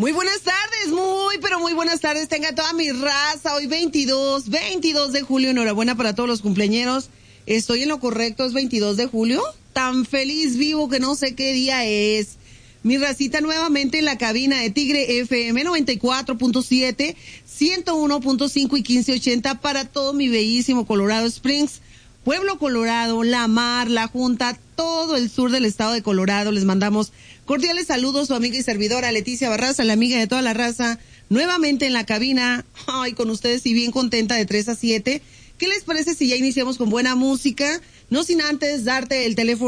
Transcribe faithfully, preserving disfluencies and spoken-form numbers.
Muy buenas tardes, muy, pero muy buenas tardes. Tenga toda mi raza. Hoy veintidós, veintidós de julio. Enhorabuena para todos los cumpleañeros. Estoy en lo correcto, es veintidós de julio. Tan feliz vivo que no sé qué día es. Mi racita nuevamente en la cabina de Tigre F M noventa y cuatro punto siete, ciento uno punto cinco y quince ochenta para todo mi bellísimo Colorado Springs, Pueblo Colorado, La Mar, La Junta, todo el sur del estado de Colorado. Les mandamos cordiales saludos, su amiga y servidora Leticia Barraza, la amiga de toda la raza, nuevamente en la cabina, ay, con ustedes y bien contenta de tres a siete. ¿Qué les parece si ya iniciamos con buena música? No sin antes darte el teléfono